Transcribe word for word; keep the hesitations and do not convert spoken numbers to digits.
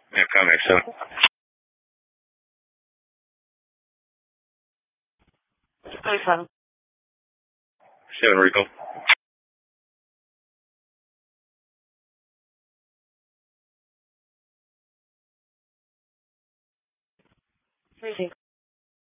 Yeah, Comex seven. thirty-seven. Seven Rico. Three six.